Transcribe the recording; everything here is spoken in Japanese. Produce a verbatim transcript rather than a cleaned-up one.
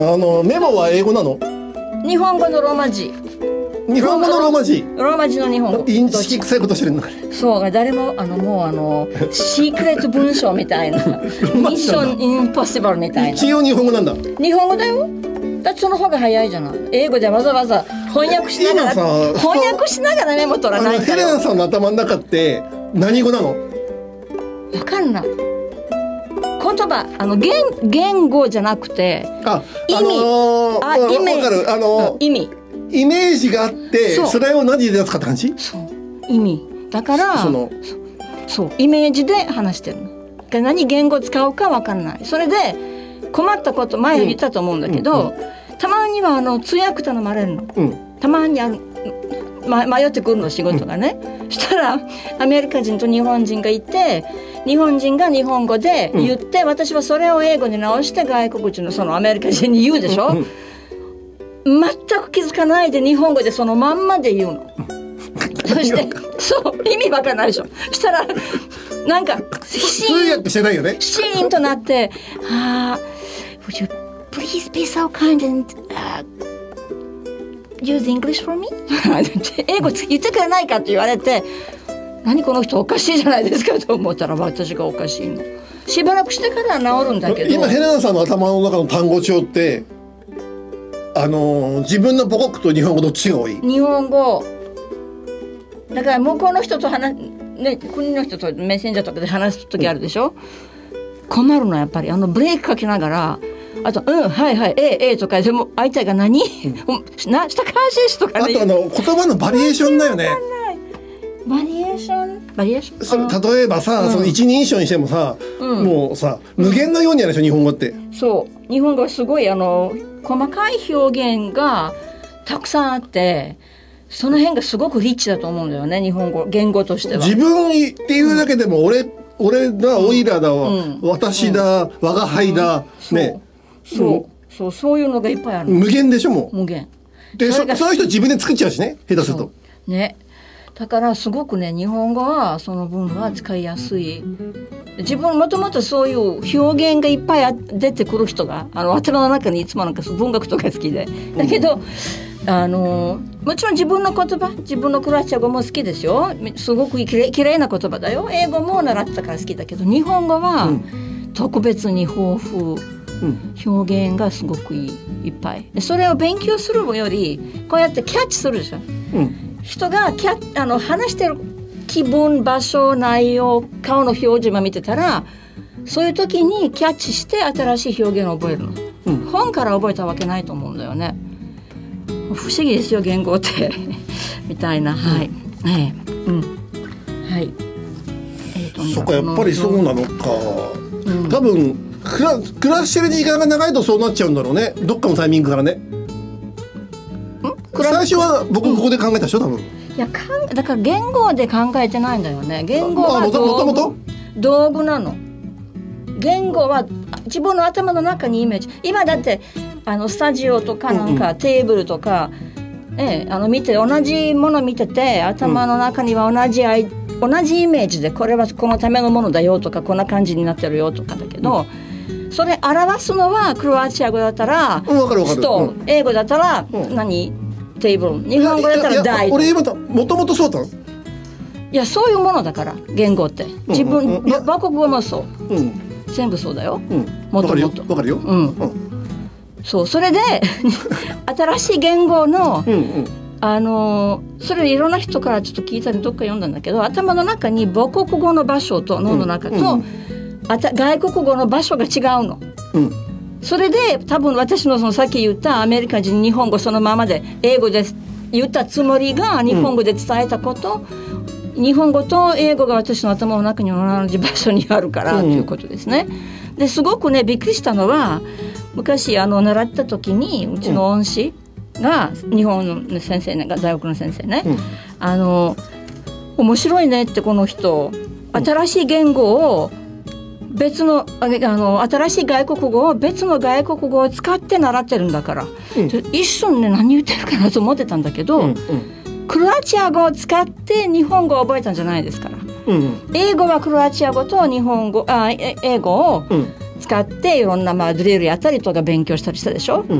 あのメモは英語なの？ 日本語のローマ字。 日本語のローマ字。 ローマ字の日本語。 インチキ臭いことしてるのかね。 そう誰もあのもうあのシークレット文章みたいなミッションインポッシブルみたいな。 一応日本語なんだ。 日本語だよ。だってその方が早いじゃない。英語でわざわざ翻訳しながら翻訳しながらメモ取らないから。 ヘレナさんの頭の中って何語なの？ わかんない。言葉あの 言, 言語じゃなくてあ意味、あのー、あイメージ、 わかる、あのー、 意味イメージがあってそれを何で出すかって感じ？ そう意味だからそのそうイメージで話してるの。何言語使うかわかんない。それで困ったこと前言ったと思うんだけど、うんうんうん、たまにはあの通訳頼まれるの、うん、たまにある、ま、迷ってくるの仕事がね、うん、したらアメリカ人と日本人がいて日本人が日本語で言って、うん、私はそれを英語に直して外国人のそのアメリカ人に言うでしょ、うんうん、全く気づかないで日本語でそのまんまで言うの、うん、そしてそう意味わかんないでしょ。したらなんか通訳してないよね。 シーンとなってあー Would you please be so kind and、uh, use English for me? 英語言ってくれないかって言われて何この人おかしいじゃないですかと思ったら私がおかしいの。しばらくしてから治るんだけど今ヘレナさんの頭の中の単語帳ってあのー、自分の母国と日本語どっちが多い？ 日本語だから向こうの人と話、ね、国の人とメッセンジャーとかで話す時あるでしょ、うん、困るのやっぱりあのブレーキかけながらあとうんはいはいええええとかでも相手が何、うん、なしたかしとかね。 あとあの言葉のバリエーションだよね。 バリエーションバリエーション例えばさ、うん、その一人称にしてもさ、うん、もうさ無限のようにあるでしょ日本語って。 そう日本語はすごいあの細かい表現がたくさんあってその辺がすごくリッチだと思うんだよね日本語言語としては。 自分っていうだけでも俺、うん、俺だオイラだわ、うん、私だ、うん、我が輩だ、うん、ねそうそう、うん、そうそういうのがいっぱいある。 無限でしょもう。 無限で そ, その人自分で作っちゃうしね下手するとね。だからすごくね日本語はその分は使いやすい。自分もともとそういう表現がいっぱい出てくる人があの頭の中にいつもなんか文学とか好きでだけど、うん、あのもちろん自分の言葉自分のクロアチア語も好きですよ。すごくきれい、きれいな言葉だよ。英語も習ってたから好きだけど日本語は特別に豊富、うん、表現がすごくいい、いっぱいでそれを勉強するよりこうやってキャッチするでしょ、うん、人がキャあの話してる気分場所内容顔の表情も見てたらそういう時にキャッチして新しい表現を覚えるの、うん、本から覚えたわけないと思うんだよね。不思議ですよ言語ってみたいな、はい、うん、はい、うん、はい、えーと、 そっかやっぱりそうなのか、うん、多分暮ら、暮らしてる時間が長いとそうなっちゃうんだろうねどっかのタイミングからね。ん最初は僕ここで考えたでしょ多分。 いやかんだから言語で考えてないんだよね。言語は道具、道具なの。言語は自分の頭の中にイメージ。今だってあのスタジオとかなんか、うんうん、テーブルとか、ええ、あの見て同じもの見てて頭の中には同じアイ、うん、同じイメージでこれはこのためのものだよとかこんな感じになってるよとかだけど、うん、それ表すのはクロアチア語だったら、うん、ストーン、うん、英語だったら、うん、何テーブル、日本語だったら台。俺今もともとそうだ。いやそういうものだから言語って自分、うんうん、母国語もそう、うん、全部そうだよ、うん、もともとわかるよ、 うんうん、そうそれで新しい言語の、うんうん、あのそれいろんな人からちょっと聞いたりどっか読んだんだけど頭の中に母国語の場所と脳の中と、うんうん、あた外国語の場所が違うの、うんそれで多分私 の, そのさっき言ったアメリカ人日本語そのままで英語で言ったつもりが日本語で伝えたこと、うん、日本語と英語が私の頭の中に同じ場所にあるから、うん、ということですね。ですごくねびっくりしたのは昔あの習った時にうちの恩師が、うん、日本の先生ね大学の先生ね、うん、あの面白いねってこの人新しい言語を別 の, あの新しい外国語を別の外国語を使って習ってるんだから、うん、一瞬ね何言ってるかなと思ってたんだけど、うんうん、クロアチア語を使って日本語を覚えたんじゃないですから、うんうん、英語はクロアチア語と日本語あ英語を使っていろんなまあドリルやったりとか勉強したりしたでしょ、